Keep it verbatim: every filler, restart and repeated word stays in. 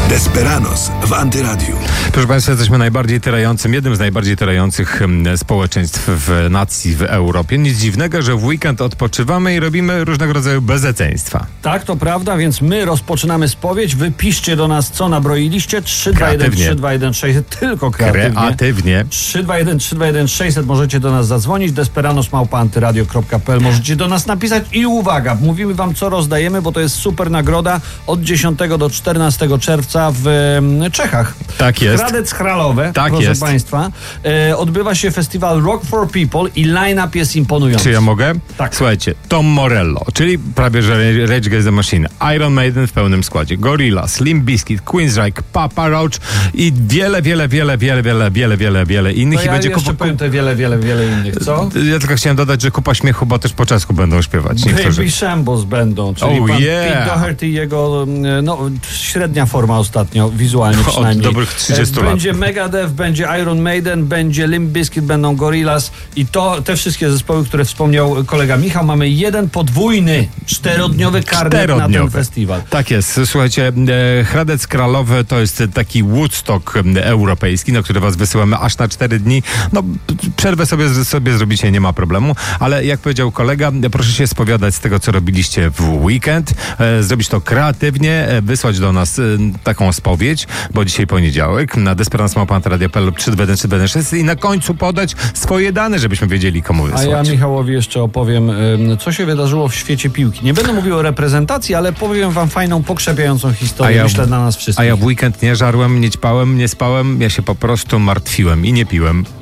Desperados w Antyradiu. Proszę Państwa, jesteśmy najbardziej tyrającym, jednym z najbardziej tyrających społeczeństw w nacji w Europie. Nic dziwnego, że w weekend odpoczywamy i robimy różnego rodzaju bezeceństwa. Tak, to prawda, więc my rozpoczynamy spowiedź. Wy piszcie do nas, co nabroiliście. trzy dwa jeden trzy dwa jeden sześćset, tylko kreatywnie. Kreatywnie. trzy dwa jeden trzy dwa jeden sześćset, możecie do nas zadzwonić. Desperados małpa antyradio kropka pe el. Możecie do nas napisać i uwaga, mówimy wam, co rozdajemy, bo to jest super nagroda od dziesiątego do czternastego czerwca w e, Czechach. Tak jest. Hradec Králové, tak proszę jest. Państwa. E, odbywa się festiwal Rock for People i line-up jest imponujący. Czy ja mogę? Tak. Słuchajcie, Tom Morello, czyli prawie że Rage Against the Machine, Iron Maiden w pełnym składzie, Gorillaz, Limp Bizkit, Queensryche, Papa Roach i wiele, wiele, wiele, wiele, wiele, wiele, wiele, wiele innych. To I ja będzie jeszcze kupa... powiem te wiele, wiele, wiele innych, co? Ja tylko chciałem dodać, że kupa śmiechu, bo też po czesku będą śpiewać niektórzy. Baby Shambles będą, czyli Oh, pan yeah. Pete Doherty i jego, no, średnia forma ostatnio, wizualnie przynajmniej. Od dobrych trzydziestu lat. Będzie Megadeth, będzie Iron Maiden, będzie Limp Bizkit, będą Gorillaz i to te wszystkie zespoły, które wspomniał kolega Michał. Mamy jeden podwójny, czterodniowy karnet Czterodniowy. na ten festiwal. Tak jest. Słuchajcie, e, Hradec Králové to jest taki Woodstock e, europejski, na który was wysyłamy aż na cztery dni. No, przerwę sobie, sobie zrobicie, nie ma problemu, ale jak powiedział kolega, proszę się spowiadać z tego, co robiliście w weekend, e, zrobić to kreatywnie, e, wysłać do nas e, taką spowiedź, bo dzisiaj poniedziałek, na desperados małpa antyradio kropka pe el lub trzy dwa jeden trzy dwa jeden sześć i na końcu podać swoje dane, żebyśmy wiedzieli, komu wysłać. A ja Michałowi jeszcze opowiem, co się wydarzyło w świecie piłki. Nie będę mówił o reprezentacji, ale powiem wam fajną, pokrzepiającą historię, ja, myślę, dla nas wszystkich. A ja w weekend nie żarłem, nie ćpałem, nie spałem, ja się po prostu martwiłem i nie piłem.